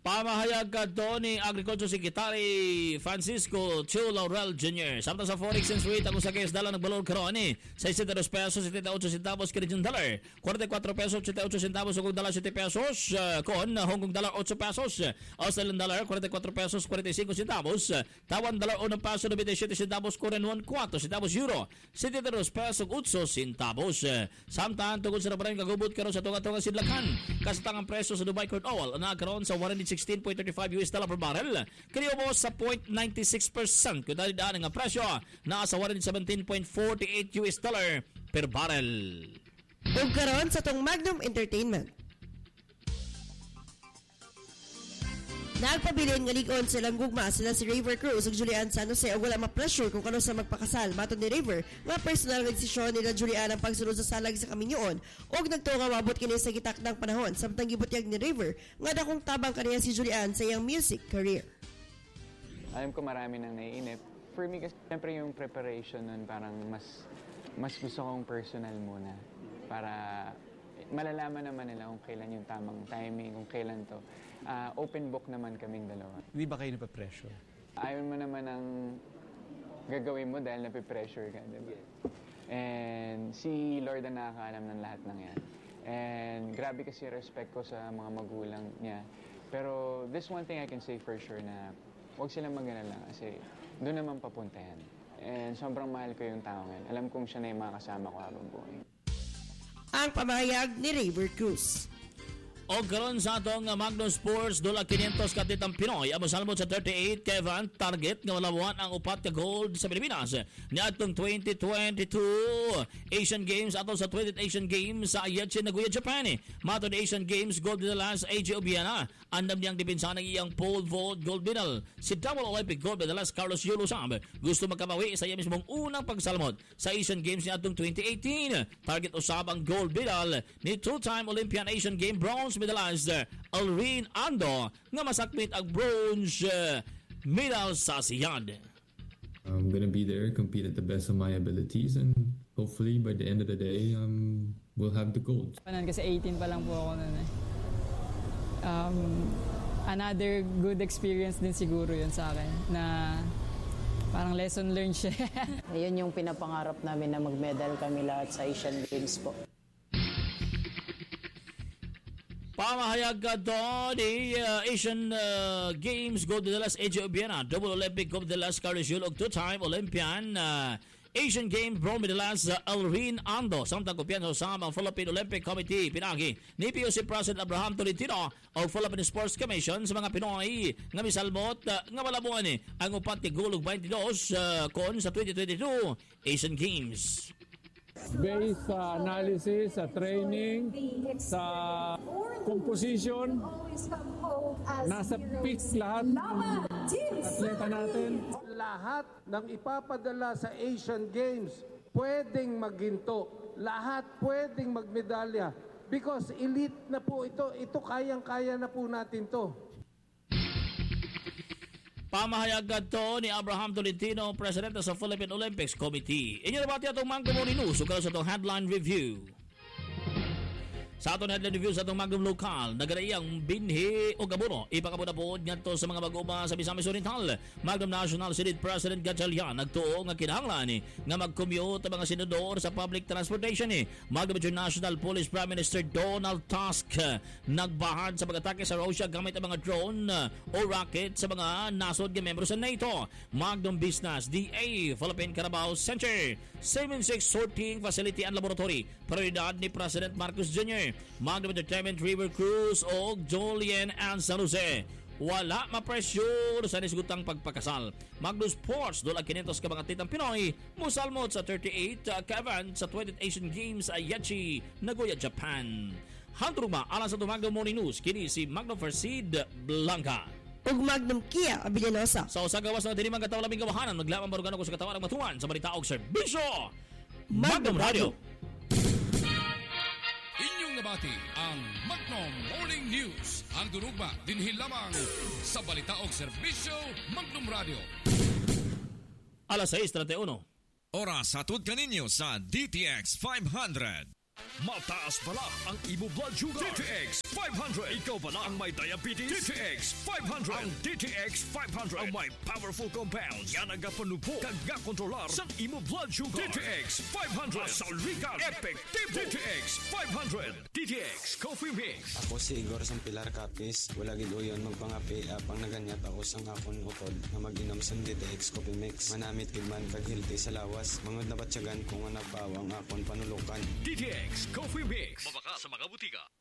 Pamahayag ka to ni Agriculture Secretary Francisco Chu Laurel Jr. Samtang sa foreign exchange rate, ang usa kay dala nagbalor karon ni 62 pesos 78 centavos Canadian dollar, 44 pesos 88 centavos Hong Kong dollar 7 pesos kon Hong Kong dollar 8 pesos, Australian dollar 44 pesos 45 centavos, Taiwan dollar 1 peso 97 centavos, Korean won 4 centavos, euro 73 pesos 8 centavos. Samtang tungod sa nabarang kagubot karon sa tunga-tunga sidlakan, kasatangang presyo sa Dubai crude oil na karon sa 116.35 US dollar per barrel, kaniubo sa 0.96%. Kung dali-daan nga presyo, nasa 117.48 US dollar per barrel. Ug karon sa tong Magnum Entertainment. Nagpabilin nga ligon silang gugma sila si River Cruz ug Julian San Jose ug wala ma-pressure kung kano sa magpakasal. Matod ni River nga personal nga desisyon nila Julian ang pagsunod sa salag sa kaminyoon ug nagtuo nga mabot kini sa gitakdang panahon samtang gibutyag ni River nga dakong tabang kaniya si Julian sa iyang music career. Alam ko marami nang naiinip. For me kasi siyempre yung preparation nun parang mas gusto kong personal muna para malalaman naman nila kung kailan yung tamang timing, kung kailan to. Open book naman kaming dalawa. Hindi ba kayo napapressure? Ayaw mo naman ang gagawin mo dahil napipressure ka, diba? And si Lord ang nakakaalam ng lahat ng yan. And grabe kasi respect ko sa mga magulang niya. Pero this one thing I can say for sure na huwag silang mag-alala kasi doon naman papunta yan. And sobrang mahal ko yung tao ngayon. Alam kong siya na yung makakasama ko habang buhay. Ang pamahayag ni River Cruz. O karon sa atong Magnum Sports, dola 500 katitang Pinoy amo salmot sa 38 Kevin target nga malabuhan ang upat ka gold sa Pilipinas ni atong 2022 Asian Games ato sa 20th Asian Games sa Aichi, Nagoya, Japan. Matod Asian Games gold medalist AJ Obiana andam niyang depensa ng iyang pole vault gold medal. Si double Olympic gold medalist Carlos Yulo Sam gusto magkamawi sa iya mismong unang pagsalmot sa Asian Games ni atong 2018. Target usab ang gold medal ni two-time Olympian Asian Game bronze medalist Alreen Ando nga masakmit ang bronze medal sa ASEAN. I'm gonna be there, compete at the best of my abilities, and hopefully by the end of the day, we'll have the gold. Kasi 18 pa lang po ako nun eh. Another good experience din siguro yun sa akin na parang lesson learned siya. Ayun yung pinapangarap namin na mag-medal kami lahat sa Asian Games po. Pamahayag ka to ni Asian Games gold medalist AJ Obiana, double Olympic gold medalist Carlos Yulo ug two-time Olympian Asian Games bronze medalist Alreen Ando. Samtang kumpiyansa sa ang Philippine Olympic Committee pinagi ni POC President Abraham Tolentino o Philippine Sports Commission sa mga Pinoy nga misalmot nga malabuhan ang upat ka gold ug 22 kon sa 2022 Asian Games. Based sa analysis, sa training, sa composition, nasa peak lahat ng atleta natin. Lahat ng ipapadala sa Asian Games pwedeng magginto. Lahat pwedeng magmedalya. Because elite na po ito. Ito kayang-kaya na po natin to. Pamahayag to ni Abraham Tolentino, Presidente sa Philippine Olympics Committee. Inyo nabati atong Magnum Morning News ug sa atong headline review. Sa atong headline review sa atong Magnum Local, nagarayang binhi o gabuno ipakabunapod ngadto sa mga mag-uma sa Misamis Oriental. Magnum National Senate President Gatchalian nagtuo nga kinahanglan nga mag-commute ang mga senador sa public transportation. Magnum International Police Prime Minister Donald Tusk nagbahad sa pag-atake sa Russia gamit ang mga drone o rocket sa mga nasod nga membro sa NATO. Magnum Business DA Philippine Carabao Center 76 Sorting Facility and Laboratory, prioridad ni President Marcos Jr. Magnum Entertainment River Cruz o Julian and San Jose, wala ma-pressure sa nisgutang pagpakasal. Magnum Sports dola 500 ka mga titang Pinoy musalmot sa 38 Kevin sa 20th Asian Games Aichi, Nagoya, Japan. Hantruma alang sa Magnum Morning News kini si Magnum Farsid Blanca ug Magnum Kia Abilianosa. Sa usa gawas na diri man kataw labing gawahanan maglamang barugan ko sa katawan ang matuan sa balita og serbisyo Magnum Radio. Inyong nabati ang Magnum Morning News. Ang durugba dinhi lamang sa balita og serbisyo Magnum Radio. Alas 6:31. Oras hatod kaninyo sa DTX 500. Mataas bala ang imo blood sugar. DTX 500. Ikaw bala ang may diabetes. DTX 500. Ang DTX 500 ang may powerful compounds. Yan ang panupo kag kontrolar sa imo blood sugar. DTX 500. Masaligan. Epektibo. DTX 500. DTX Coffee Mix. Ako si Igor Sampilar Capis. Wala gid uyon magpangapi apang naganyat ako sang akon utod na mag-inom sang DTX Coffee Mix. Manamit gid man kag healthy sa lawas. Mangod na batyagan kung nagpawang akon panulukan. DTX Coffee Mix. Mabaka sa mga butika.